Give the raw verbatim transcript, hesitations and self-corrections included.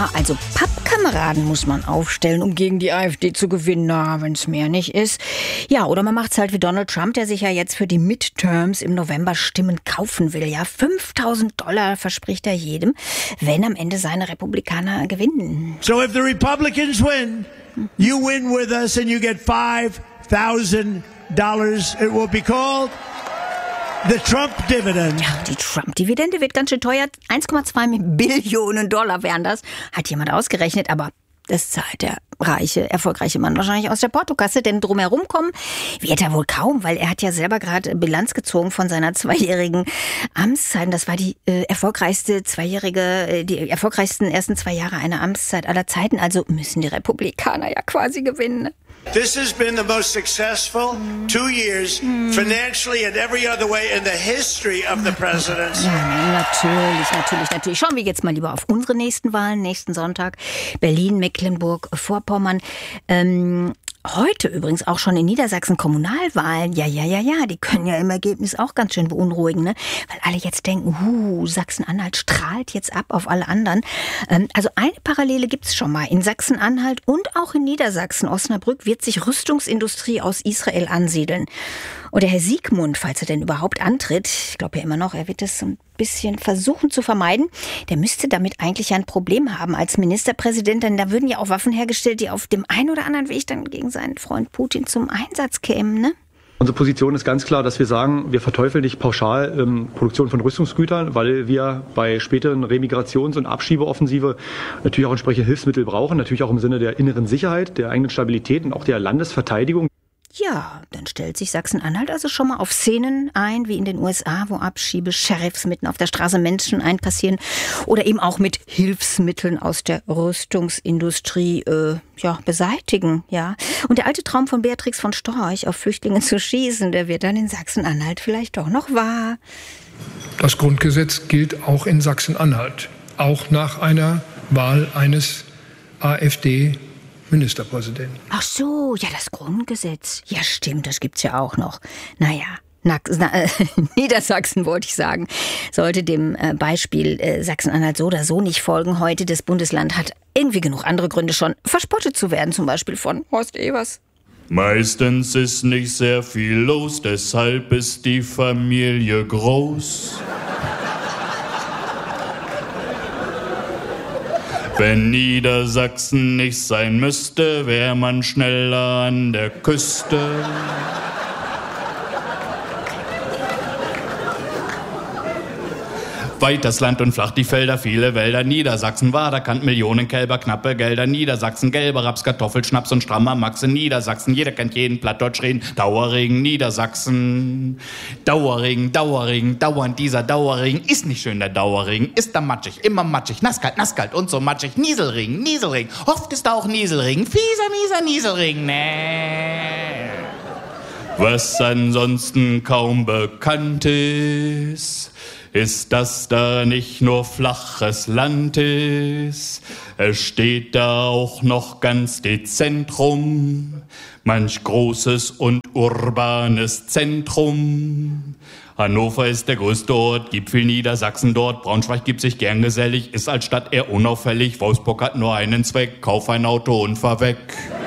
Ja, also Pappkameraden muss man aufstellen, um gegen die AfD zu gewinnen, na, wenn es mehr nicht ist. Ja, oder man macht's halt wie Donald Trump, der sich ja jetzt für die Midterms im November Stimmen kaufen will. Ja, fünftausend Dollar verspricht er jedem, wenn am Ende seine Republikaner gewinnen. So if the Republicans win, you win with us and you get five thousand dollars. It will be called the Trump Dividend. Ja, die Trump-Dividende wird ganz schön teuer. eins Komma zwei Billionen Dollar wären das. Hat jemand ausgerechnet, aber das zahlt der reiche, erfolgreiche Mann wahrscheinlich aus der Portokasse, denn drumherum kommen wird er wohl kaum, weil er hat ja selber gerade Bilanz gezogen von seiner zweijährigen Amtszeit. Das war die äh, erfolgreichste zweijährige, äh, die erfolgreichsten ersten zwei Jahre einer Amtszeit aller Zeiten. Also müssen die Republikaner ja quasi gewinnen. This has been the most successful two years financially and every other way in the history of the presidency. Ja, natürlich, natürlich, natürlich. Schauen wir jetzt mal lieber auf unsere nächsten Wahlen, nächsten Sonntag. Berlin, Mecklenburg-Vorpommern. Ähm, heute übrigens auch schon in Niedersachsen Kommunalwahlen. Ja, ja, ja, ja, die können ja im Ergebnis auch ganz schön beunruhigen, ne? Weil alle jetzt denken, huh, Sachsen-Anhalt strahlt jetzt ab auf alle anderen. Ähm, also eine Parallele gibt's schon mal. In Sachsen-Anhalt und auch in Niedersachsen, Osnabrück, wird sich Rüstungsindustrie aus Israel ansiedeln. Und der Herr Siegmund, falls er denn überhaupt antritt, ich glaube ja immer noch, er wird das so ein bisschen versuchen zu vermeiden, der müsste damit eigentlich ein Problem haben als Ministerpräsident, denn da würden ja auch Waffen hergestellt, die auf dem einen oder anderen Weg dann gegen seinen Freund Putin zum Einsatz kämen, ne? Unsere Position ist ganz klar, dass wir sagen, wir verteufeln nicht pauschal ähm, Produktion von Rüstungsgütern, weil wir bei späteren Remigrations- und Abschiebeoffensive natürlich auch entsprechende Hilfsmittel brauchen, natürlich auch im Sinne der inneren Sicherheit, der eigenen Stabilität und auch der Landesverteidigung. Ja, dann stellt sich Sachsen-Anhalt also schon mal auf Szenen ein, wie in den U S A, wo Abschiebe-Sheriffs mitten auf der Straße Menschen einkassieren oder eben auch mit Hilfsmitteln aus der Rüstungsindustrie äh, ja, beseitigen. Ja. Und der alte Traum von Beatrix von Storch, auf Flüchtlinge zu schießen, der wird dann in Sachsen-Anhalt vielleicht doch noch wahr. Das Grundgesetz gilt auch in Sachsen-Anhalt, auch nach einer Wahl eines AfD Ministerpräsidenten. Ach so, ja, das Grundgesetz. Ja, stimmt, das gibt's ja auch noch. Naja, na, na, äh, Niedersachsen wollte ich sagen, sollte dem äh, Beispiel äh, Sachsen-Anhalt so oder so nicht folgen heute. Das Bundesland hat irgendwie genug andere Gründe schon, verspottet zu werden, zum Beispiel von Horst Evers. Meistens ist nicht sehr viel los, deshalb ist die Familie groß. Wenn Niedersachsen nicht sein müsste, wär man schneller an der Küste. Weit das Land und flach die Felder, viele Wälder. Niedersachsen war, da kannt Millionen Kälber, knappe Gelder. Niedersachsen, gelber Raps, Kartoffel, Schnaps und strammer Max in Niedersachsen. Jeder kennt jeden Plattdeutsch reden. Dauerregen, Niedersachsen. Dauerregen, Dauerregen, dauernd dieser Dauerregen. Ist nicht schön, der Dauerregen. Ist da matschig, immer matschig. Nasskalt, nasskalt und so matschig. Nieselregen, Nieselregen. Oft ist da auch Nieselregen. Fieser, mieser Nieselregen. Nee. Was ansonsten kaum bekannt ist, ist, dass da nicht nur flaches Land ist, es steht da auch noch ganz dezent rum, manch großes und urbanes Zentrum. Hannover ist der größte Ort, gibt viel Niedersachsen dort, Braunschweig gibt sich gern gesellig, ist als Stadt eher unauffällig, Wolfsburg hat nur einen Zweck, kauf ein Auto und fahr weg.